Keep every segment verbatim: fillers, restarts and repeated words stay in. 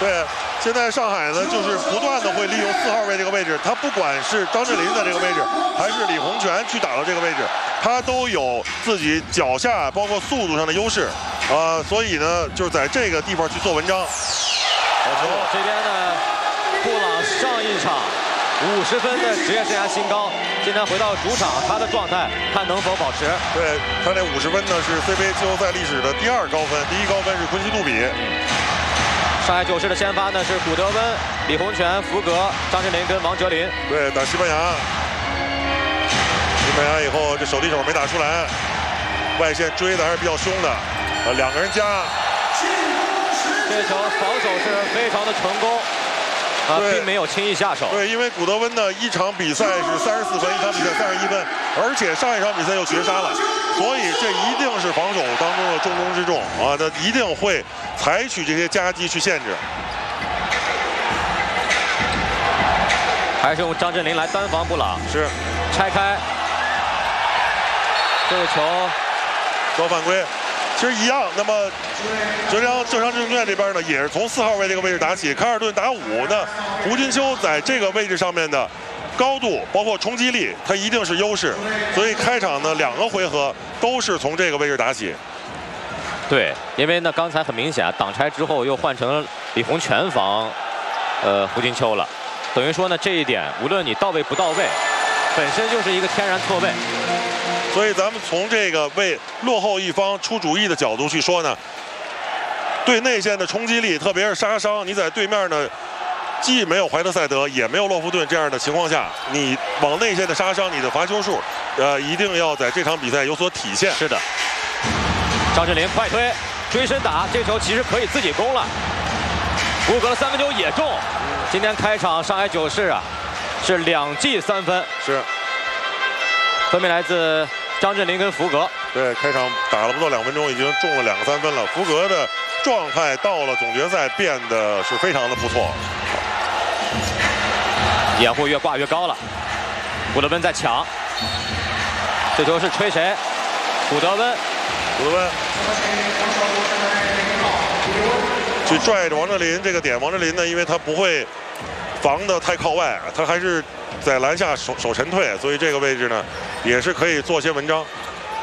对，现在上海呢，就是不断的会利用四号位这个位置，他不管是张镇麟在这个位置，还是李洪权去打到这个位置，他都有自己脚下包括速度上的优势，啊、呃，所以呢，就是在这个地方去做文章。好球！ 这边呢，布朗上一场五十分的职业生涯新高，今天回到主场，他的状态看能否保持。 对他那五十分呢是 C B A 季后赛历史的第二高分，第一高分是昆西杜比。 上海九世的先发呢是古德温、李洪权、福格、张镇麟跟王哲林。 对，打西班牙。西班牙以后这手递手没打出来，外线追的还是比较凶的，呃，两个人加。 这球防守是非常的成功。啊，并没有轻易下手。 对，因为古德温呢，一场比赛是三十四分，一场比赛三十一分，而且上一场比赛又绝杀了，所以这一定是防守当中的重中之重啊！他一定会采取这些夹击去限制。 还是用张镇麟来单防布朗， 是拆开这个球， 高犯规。其实一样，那么浙江浙江证券这边呢，也是从四号位这个位置打起，卡尔顿打五呢，胡金秋在这个位置上面的高度包括冲击力，它一定是优势，所以开场呢两个回合都是从这个位置打起。 对，因为呢刚才很明显啊，挡拆之后又换成了李洪权防，呃胡金秋了，等于说呢这一点无论你到位不到位，本身就是一个天然错位。 所以咱们从这个为落后一方出主意的角度去说呢，对内线的冲击力，特别是杀伤，你在对面呢，既没有怀特塞德，也没有洛夫顿这样的情况下，你往内线的杀伤，你的罚球数，呃，一定要在这场比赛有所体现。 是的，张镇麟快推，追身打，这球其实可以自己攻了。福格的三分球也中，今天开场上海九世啊，是两记三分， 是， 分别来自张镇麟跟福格。 对，开场打了不到两分钟，已经中了两个三分了。福格的状态到了总决赛变得是非常的不错， 掩护越挂越高了。古德温在抢，这球是吹谁？古德温， 古德温去拽着王哲林这个点，王哲林呢，因为他不会防得太靠外，他还是在篮下手手沉退，所以这个位置呢也是可以做些文章。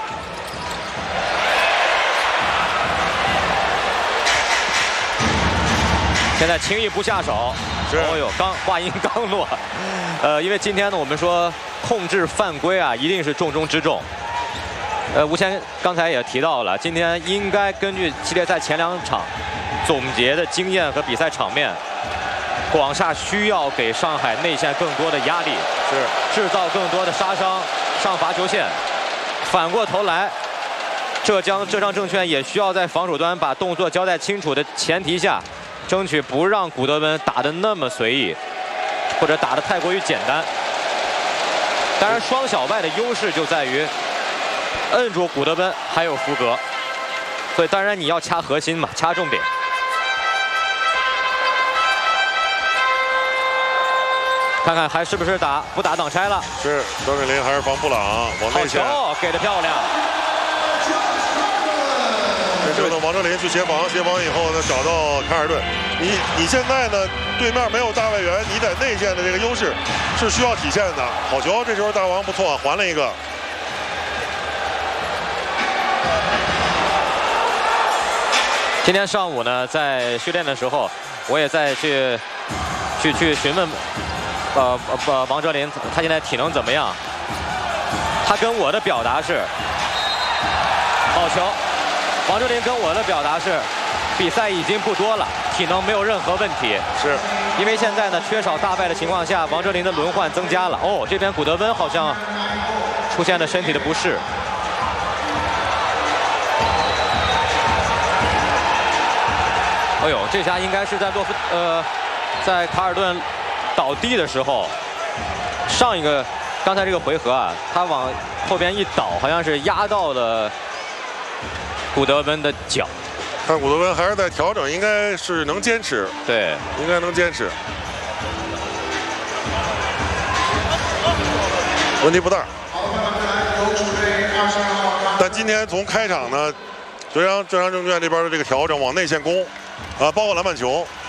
现在轻易不下手，哦呦，刚话音刚落，呃，因为今天呢，我们说控制犯规啊，一定是重中之重。呃，吴谦刚才也提到了，今天应该根据系列赛前两场总结的经验和比赛场面，广厦需要给上海内线更多的压力， 是制造更多的杀伤，上罚球线。反过头来，浙江浙江证券也需要在防守端把动作交代清楚的前提下，争取不让古德温打得那么随意，或者打得太过于简单。当然，双小外的优势就在于摁住古德温还有福格，所以当然你要掐核心嘛，掐重点。看看还是不是打不打挡拆了？ 是，张镇麟还是防布朗往内线。 好球，给的漂亮。 这时候呢，王哲林去协防，协防以后呢，找到卡尔顿。你你现在呢，对面没有大外援，你在内线的这个优势是需要体现的。好球，这时候大王不错，还了一个。 今天上午呢，在训练的时候，我也在去去去询问，呃呃王哲林他现在体能怎么样？他跟我的表达是，好球。王哲林跟我的表达是，比赛已经不多了，体能没有任何问题。 是， 因为现在呢缺少大败的情况下，王哲林的轮换增加了。哦，这边古德温好像出现了身体的不适。哎呦，这下应该是在洛夫呃，在卡尔顿倒地的时候，上一个刚才这个回合啊，他往后边一倒，好像是压到了古德温的脚。 看古德温还是在调整，应该是能坚持。 对， 应该能坚持，问题不大。但今天从开场呢，浙江浙江证券这边的这个调整往内线攻，啊，包括篮板球。